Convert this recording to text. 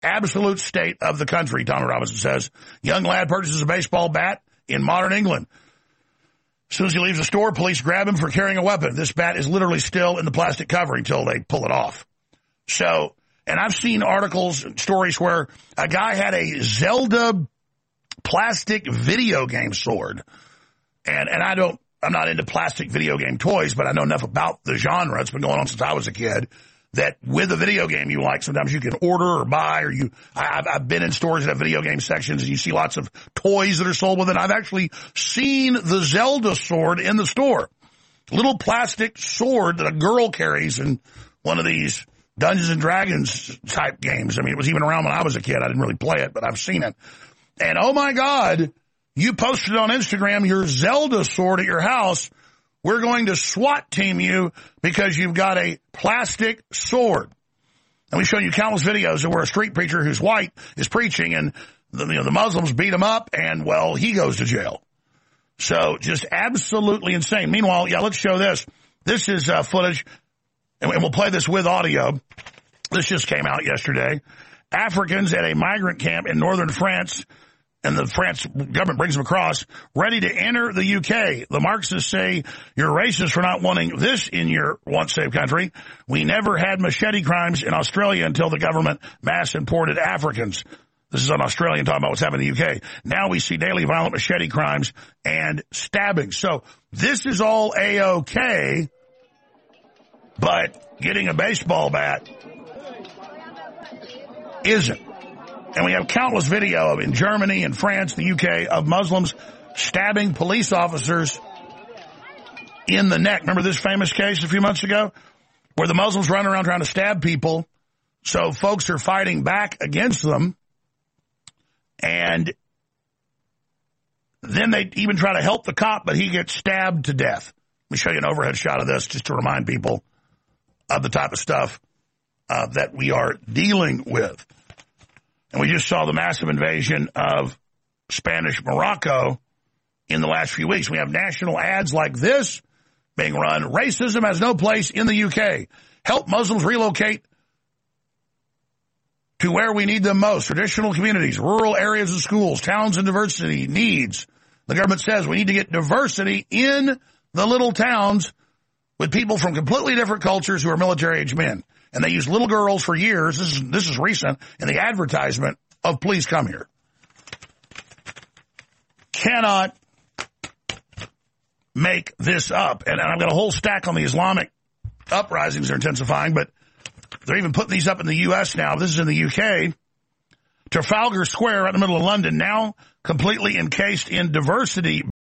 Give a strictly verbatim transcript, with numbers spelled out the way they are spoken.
absolute state of the country, Tommy Robinson says. Young lad purchases a baseball bat in modern England. As soon as he leaves the store, police grab him for carrying a weapon. This bat is literally still in the plastic covering until they pull it off. So, and I've seen articles and stories where a guy had a Zelda plastic video game sword. And, and I don't, I'm not into plastic video game toys, but I know enough about the genre. It's been going on since I was a kid. That with a video game you like, sometimes you can order or buy, or you, I, I've, I've been in stores that have video game sections and you see lots of toys that are sold with it. I've actually seen the Zelda sword in the store. Little plastic sword that a girl carries in one of these Dungeons and Dragons type games. I mean, it was even around when I was a kid. I didn't really play it, but I've seen it. And oh my God, you posted on Instagram your Zelda sword at your house. We're going to SWAT team you because you've got a plastic sword. And we've shown you countless videos of where a street preacher who's white is preaching and the, you know, the Muslims beat him up and, well, he goes to jail. So just absolutely insane. Meanwhile, yeah, let's show this. This is uh, footage, and we'll play this with audio. This just came out yesterday. Africans at a migrant camp in northern France, and the France government brings them across, ready to enter the U K. The Marxists say you're racist for not wanting this in your once-safe country. We never had machete crimes in Australia until the government mass-imported Africans. This is an Australian talking about what's happening in the U K. Now we see daily violent machete crimes and stabbings. So this is all A-OK, but getting a baseball bat isn't. And we have countless video of in Germany and France, the U K, of Muslims stabbing police officers in the neck. Remember this famous case a few months ago where the Muslims run around trying to stab people, so folks are fighting back against them, and then they even try to help the cop, but he gets stabbed to death. Let me show you an overhead shot of this just to remind people of the type of stuff uh, that we are dealing with. And we just saw the massive invasion of Spanish Morocco in the last few weeks. We have national ads like this being run. Racism has no place in the U K. Help Muslims relocate to where we need them most. Traditional communities, rural areas of schools, towns and diversity needs. The government says we need to get diversity in the little towns with people from completely different cultures who are military-age men. And they use little girls for years. This is this is recent in the advertisement of please come here. Cannot make this up. And, and I've got a whole stack on the Islamic uprisings that are intensifying, but they're even putting these up in the U S now. This is in the U K. Trafalgar Square, right in the middle of London, now completely encased in diversity